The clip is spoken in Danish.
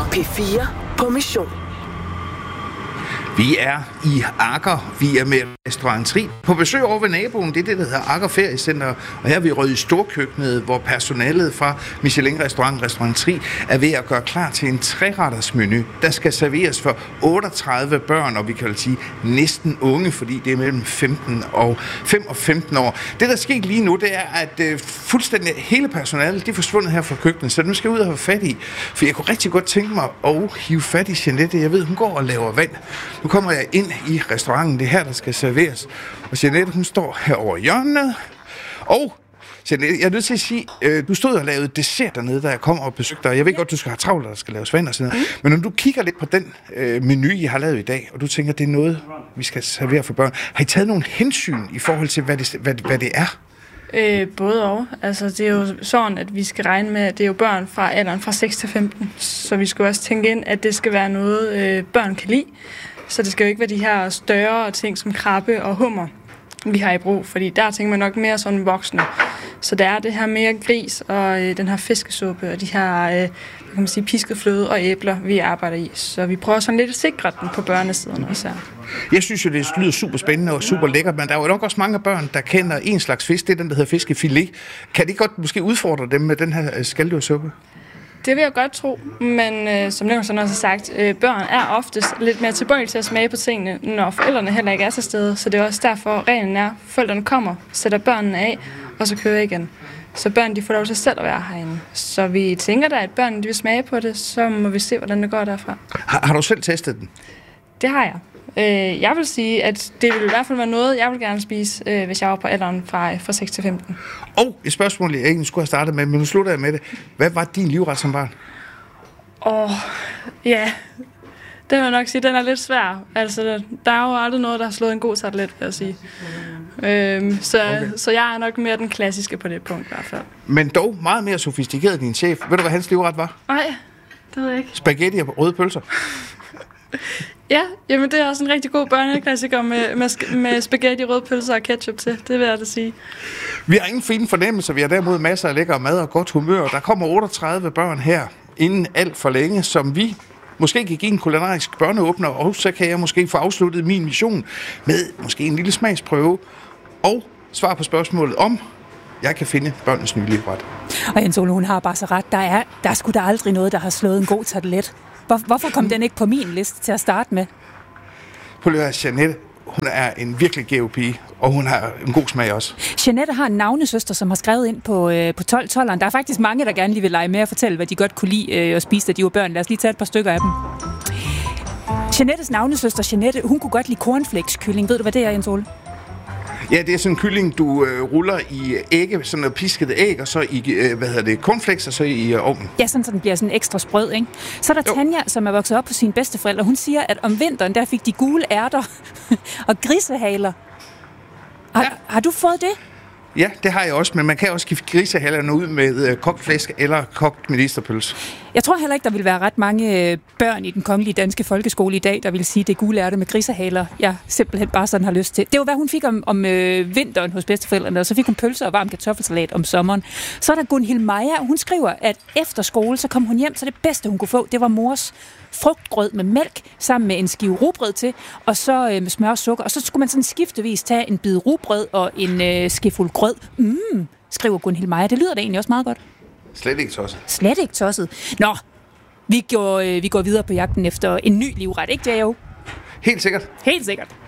P4 på mission. Vi er i Agger. Vi er med restauranteri på besøg over ved naboen. Det er det, der hedder Agger Feriecenter. Og her er vi røget i storkøkkenet, hvor personalet fra Michelin restauranteri er ved at gøre klar til en 3-retters menu, der skal serveres for 38 børn, og vi kan jo sige næsten unge, fordi det er mellem 5 og 15 år. Det, der er sket lige nu, det er, at fuldstændig hele personalet, de er forsvundet her fra køkkenet, så nu skal jeg ud og have fat i. For jeg kunne rigtig godt tænke mig at hive fat i Jeanette. Jeg ved, hun går og laver vand. Nu kommer jeg ind i restauranten. Det er her, der skal serveres. Og Jeanette, hun står her over hjørnet. Og Jeanette, jeg er nødt til at sige, du stod og lavede dessert dernede, da jeg kom og besøgte dig. Jeg ved godt, du skal have travlt, der skal laves vand og sådan noget. Men når du kigger lidt på den menu, I har lavet i dag, og du tænker, det er noget, vi skal servere for børn. Har I taget nogle hensyn i forhold til, hvad det er? Både og. Altså, det er jo sådan, at vi skal regne med, at det er jo børn fra alderen fra 6 til 15. Så vi skal også tænke ind, at det skal være noget, børn kan lide. Så det skal jo ikke være de her større ting som krabbe og hummer, vi har i brug. Fordi der tænker man nok mere sådan voksne. Så der er det her mere gris og den her fiskesuppe og de her kan man sige, pisket fløde og æbler, vi arbejder i. Så vi prøver sådan lidt at sikre den på børnesiden også her. Jeg synes jo, det lyder super spændende og super lækkert, men der er jo nok også mange børn, der kender en slags fisk. Det er den, der hedder fiskefilet. Kan de godt måske udfordre dem med den her skaldyrsuppe? Det vil jeg godt tro, men som Nikolaj også har sagt, børn er oftest lidt mere tilbøjelige til at smage på tingene, når forældrene heller ikke er til stede. Så det er også derfor, reglen er, at forældrene kommer, sætter børnene af, og så kører igen. Så børn, de får lov til selv at være herinde. Så vi tænker da, at børnene de vil smage på det, så må vi se, hvordan det går derfra. Har du selv testet den? Det har jeg. Jeg vil sige, at det vil i hvert fald være noget, jeg vil gerne spise, hvis jeg var på alderen fra 6 til 15. Og et spørgsmål, jeg egentlig skulle have startet med, men nu slutter jeg med det. Hvad var din livret som barn? Ja, det vil jeg nok sige, den er lidt svær. Altså, der er jo aldrig noget, der har slået en god tartelet, vil jeg sige. Så jeg er nok mere den klassiske på det punkt i hvert fald. Men dog meget mere sofistikeret din chef. Ved du, hvad hans livret var? Nej, det ved jeg ikke. Spaghetti og røde pølser. Ja, jamen det er også en rigtig god børneklassiker med spaghetti, røde pølser og ketchup til. Det vil jeg da sige. Vi har ingen fine fornemmelser. Vi har derimod masser af lækker mad og godt humør. Der kommer 38 børn her inden alt for længe, som vi måske kan give en kulinarisk børneåbner, og så kan jeg måske få afsluttet min mission med måske en lille smagsprøve og svar på spørgsmålet om jeg kan finde børnenes nye livret. Og Jens Ole, hun har bare så ret. Der er sgu da aldrig noget, der har slået en god tartelet. Hvorfor kom den ikke på min liste til at starte med? Jeanette, hun er en virkelig gæv pige, og hun har en god smag også. Jeanette har en navnesøster, som har skrevet ind på 12-12'eren. Der er faktisk mange, der gerne lige vil lege med og fortælle, hvad de godt kunne lide at spise, da de var børn. Lad os lige tage et par stykker af dem. Jeanettes navnesøster, Jeanette, hun kunne godt lide cornflakes-kylling. Ved du, hvad det er, Jens Ole? Ja, det er sådan en kylling, du ruller i ægge, sådan noget pisket æg, og så i, cornflakes, og så i ovnen. Ja, sådan så den bliver sådan ekstra sprød, ikke? Så er der Tanja, som er vokset op på sine bedsteforældre. Hun siger, at om vinteren, der fik de gule ærter og grisehaler. Har du fået det? Ja, det har jeg også, men man kan også give grisehalerne ud med kogt flæsk eller kogt medisterpølse. Jeg tror heller ikke, der vil være ret mange børn i den kongelige danske folkeskole i dag, der vil sige, det er gule ærter med grisehaler. Jeg simpelthen bare sådan har lyst til. Det var, hvad hun fik om vinteren hos bedsteforældrene, og så fik hun pølser og varm kartoffelsalat om sommeren. Så er der Gunhild Maja, hun skriver, at efter skole, så kom hun hjem, så det bedste, hun kunne få, det var mors frugtgrød med mælk, sammen med en skive rugbrød til, og så med smør og sukker. Og så skulle man sådan skiftevis tage en bid rugbrød og en skefuld grød. Skriver Gunhild Maja. Det lyder da egentlig også meget godt. Slet ikke tosset. Slet ikke tosset. Nå, vi går videre på jagten efter en ny livret, ikke, J.O.? Helt sikkert. Helt sikkert.